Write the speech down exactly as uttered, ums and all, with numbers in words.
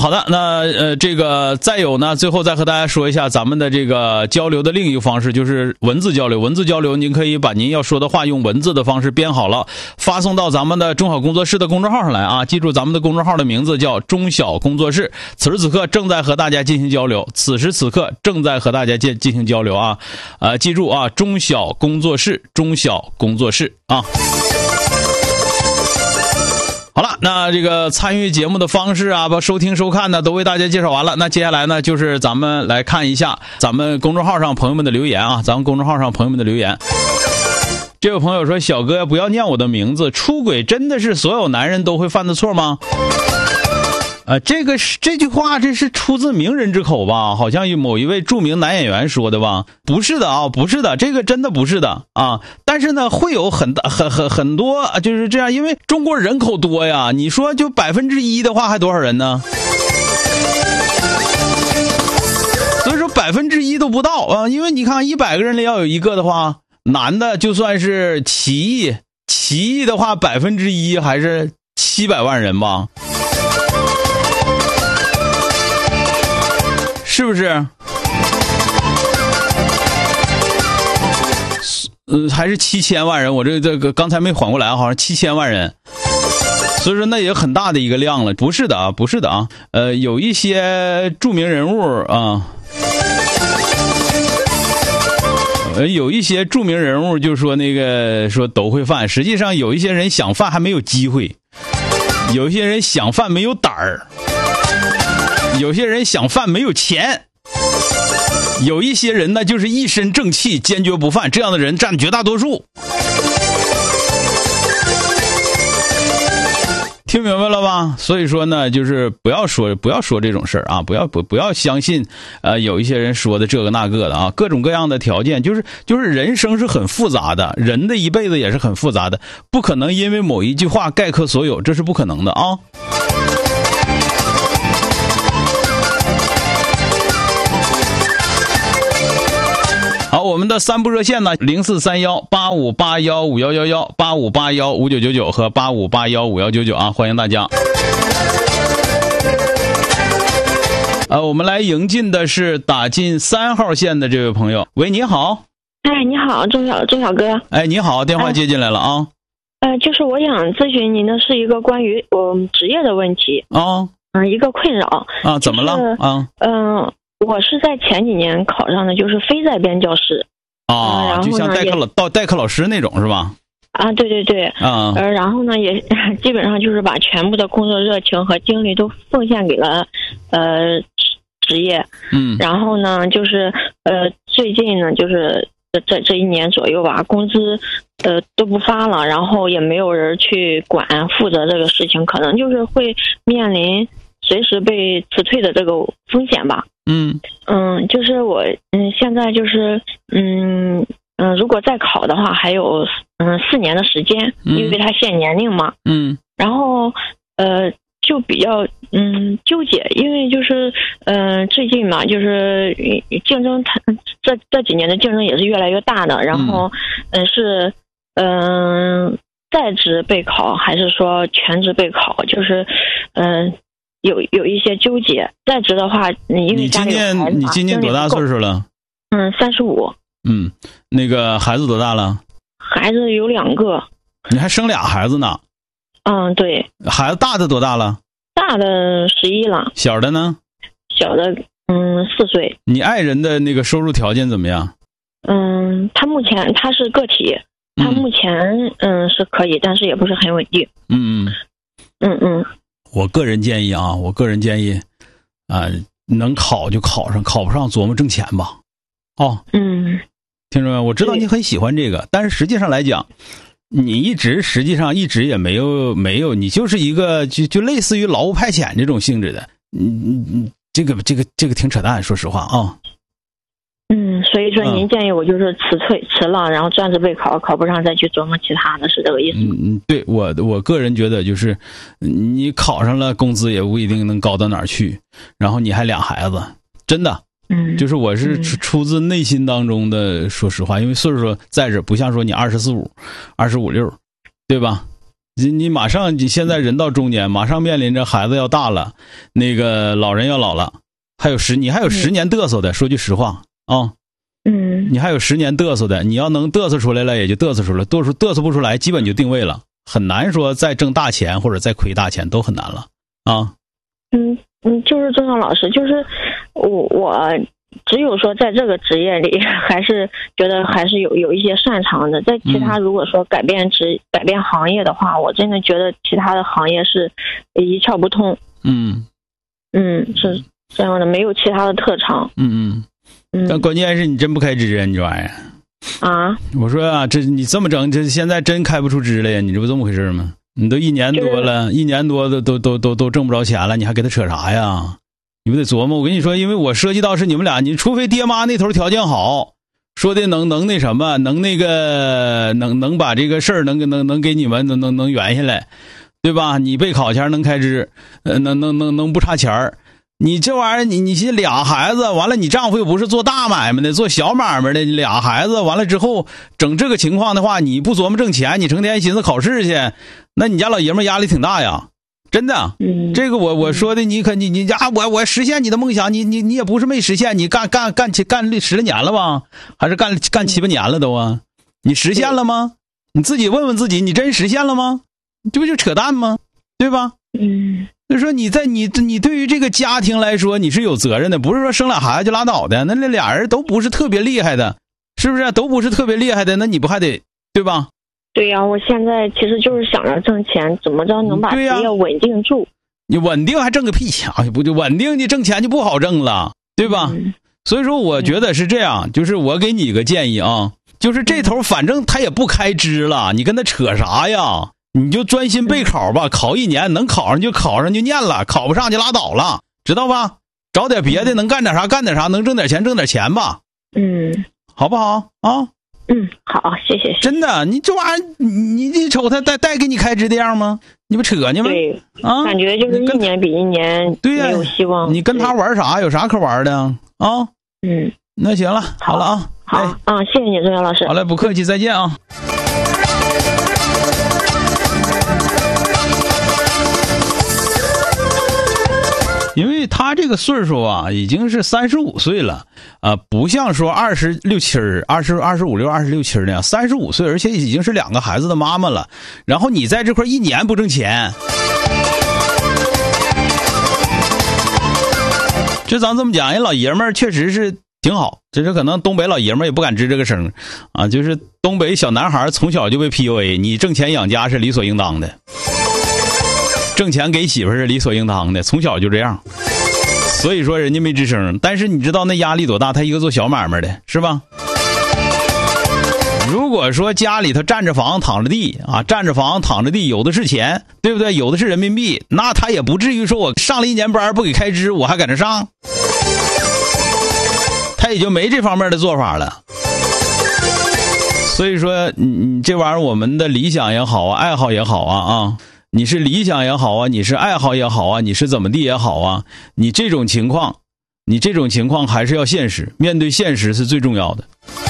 好的，那呃，这个再有呢，最后再和大家说一下咱们的这个交流的另一个方式，就是文字交流。文字交流，您可以把您要说的话用文字的方式编好了，发送到咱们的中小工作室的公众号上来啊。记住，咱们的公众号的名字叫中小工作室。此时此刻正在和大家进行交流，此时此刻正在和大家进进行交流啊。呃，记住啊，中小工作室，中小工作室啊。好了，那这个参与节目的方式啊，包括收听收看呢，都为大家介绍完了。那接下来呢，就是咱们来看一下咱们公众号上朋友们的留言啊，咱们公众号上朋友们的留言。这位朋友说：“小哥不要念我的名字，出轨真的是所有男人都会犯的错吗？”呃，这个是这句话，这是出自名人之口吧？好像有某一位著名男演员说的吧？不是的啊，不是的，这个真的不是的啊。但是呢，会有很大很很很多就是这样，因为中国人口多呀。你说就百分之一的话，还多少人呢？所以说百分之一都不到啊。因为你看，一百个人里要有一个的话，男的就算是七亿，七亿的话，百分之一还是七百万人吧。是不是？呃，还是七千万人？我这这个刚才没缓过来，好像七千万人。所以说那也很大的一个量了。不是的啊，不是的啊。呃，有一些著名人物啊，呃，有一些著名人物就说那个说都会犯，实际上有一些人想犯还没有机会，有一些人想犯没有胆儿。有些人想犯没有钱，有一些人呢就是一身正气，坚决不犯，这样的人占绝大多数。听明白了吧？所以说呢，就是不要说不要说这种事儿啊，不要不不要相信呃有一些人说的这个那个的啊，各种各样的条件，就是就是人生是很复杂的，人的一辈子也是很复杂的，不可能因为某一句话概括所有，这是不可能的啊。好，我们的三部热线呢，零四三幺八五八幺五幺幺幺、八五八幺五九九九和八五八幺五幺九九啊，欢迎大家。呃，我们来迎进的是打进三号线的这位朋友。喂，你好。 哎，你好，钟小钟小哥。 哎，你好，电话接进来了啊。 呃，就是我想咨询您的是一个关于我们职业的问题啊， 嗯、呃，一个困扰啊，怎么了、就是、啊？ 嗯、呃。我是在前几年考上的，就是非在编教师啊、呃，就像代课老到代课老师那种是吧？ 啊，对对对， 啊， 呃，然后呢，也基本上就是把全部的工作热情和精力都奉献给了呃职业， 嗯， 然后呢，就是呃最近呢，就是这这一年左右吧，工资呃都不发了，然后也没有人去管负责这个事情，可能就是会面临随时被辞退的这个风险吧。 嗯嗯，就是我嗯现在就是嗯嗯，如果再考的话，还有嗯四年的时间，因为他限年龄嘛。 嗯， 然后呃就比较嗯纠结，因为就是嗯、呃、最近嘛，就是竞争它这这几年的竞争也是越来越大的，然后嗯是嗯、呃、在职备考还是说全职备考，就是嗯。呃有有一些纠结，在职的话，因为家里有孩子嘛。 你今年多大岁数了？ 嗯，三十五。 嗯，那个孩子多大了？ 孩子有两个。 你还生俩孩子呢？ 嗯，对。 孩子大的多大了？ 大的十一了。 小的呢？ 小的嗯四岁。 你爱人的那个收入条件怎么样？ 嗯，他目前他是个体，他目前嗯是可以，但是也不是很稳定。 嗯嗯嗯嗯。 我个人建议啊，我个人建议，啊、呃，能考就考上，考不上琢磨挣钱吧。哦， 嗯， 听着没有？我知道你很喜欢这个，但是实际上来讲，你一直实际上一直也没有没有，你就是一个就就类似于劳务派遣这种性质的，你你你这个这个这个挺扯淡，说实话啊。 嗯，所以说您建议我就是辞退辞了，然后专职备考，考不上再去琢磨其他的，是这个意思吗？ 嗯，对，我我个人觉得就是，你考上了，工资也不一定能高到哪儿去，然后你还俩孩子，真的， 嗯， 就是我是出出自内心当中的，说实话，因为岁数在这不像说你二十四五、二十五六，对吧？ 你你马上你现在人到中年，马上面临着孩子要大了，那个老人要老了，还有十你还有十年嘚瑟的，说句实话啊。 嗯， 你还有十年嘚瑟的，你要能嘚瑟出来了，也就嘚瑟出来，嘚瑟嘚瑟不出来，基本就定位了，很难说再挣大钱或者再亏大钱都很难了啊。 嗯嗯，就是郑阳老师，就是我我只有说在这个职业里，还是觉得还是有有一些擅长的，在其他如果说改变职、嗯、改变行业的话，我真的觉得其他的行业是一窍不通。 嗯嗯，是这样的，没有其他的特长。 嗯嗯。 嗯， 但关键是你真不开支啊，你这玩意儿啊！ 我说啊，这你这么整，这现在真开不出支来呀？你这不这么回事吗？你都一年多了，就是、一年多都都都都都挣不着钱了，你还给他扯啥呀？你不得琢磨？我跟你说，因为我涉及到是你们俩，你除非爹妈那头条件好，说的能能那什么，能那个能能把这个事儿能能能给你们能能能圆下来，对吧？你备考前能开支，呃，能能能能不差钱儿。你这玩意儿，你你这俩孩子，完了你丈夫又不是做大买卖的，做小买卖的，你俩孩子完了之后整这个情况的话，你不琢磨挣钱，你成天寻思考试去，那你家老爷们压力挺大呀，真的。 嗯， 这个我我说的，你可你你家我我实现你的梦想，你你你也不是没实现，你干干干干干十来年了吧，还是干干七八年了都啊？你实现了吗？你自己问问自己，你真实现了吗？这不就扯淡吗？对吧？ 嗯。 所以说你在你你对于这个家庭来说你是有责任的，不是说生俩孩子就拉倒的，那那俩人都不是特别厉害的，是不是？都不是特别厉害的，那你不还得对吧？ 对呀、啊，我现在其实就是想着挣钱，怎么着能把职业稳定住。 你稳定还挣个屁啊！不就稳定，你挣钱就不好挣了，对吧？嗯、所以说我觉得是这样，就是我给你个建议啊，就是这头反正他也不开支了，你跟他扯啥呀？你就专心备考吧，考一年能考上就考上就念了，考不上就拉倒了，知道吧？找点别的，能干点啥干点啥，能挣点钱挣点钱吧。 嗯， 好不好啊？ 嗯，好，谢谢。 真的，你这玩意儿，你你瞅他带带给你开支的样吗？你不扯呢吗？ 对啊， 感觉就是一年比一年没有希望。 对呀、啊，你跟他玩啥？有啥可玩的啊？ 嗯， 那行了，好了啊， 好啊、哎，谢谢你，周阳老师。 好嘞，不客气，再见啊。因为他这个岁数啊，已经是三十五岁了，啊、呃，不像说二十六七儿、二十二十五六、二十六七那样，三十五岁，而且已经是两个孩子的妈妈了。然后你在这块一年不挣钱，就咱这么讲，人老爷们儿确实是挺好，只是可能东北老爷们儿也不敢吱这个声啊。就是东北小男孩从小就被 P U A， 你挣钱养家是理所应当的。挣钱给媳妇是理所应当的，从小就这样，所以说人家没吱声。但是你知道那压力多大？他一个做小买卖的，是吧？如果说家里头占着房躺着地啊，占着房躺着地，有的是钱，对不对？有的是人民币，那他也不至于说我上了一年班不给开支，我还搁那上，他也就没这方面的做法了。所以说，你你这玩意儿，我们的理想也好啊，爱好也好啊啊。你是理想也好啊，你是爱好也好啊，你是怎么地也好啊，你这种情况，你这种情况还是要现实，面对现实是最重要的。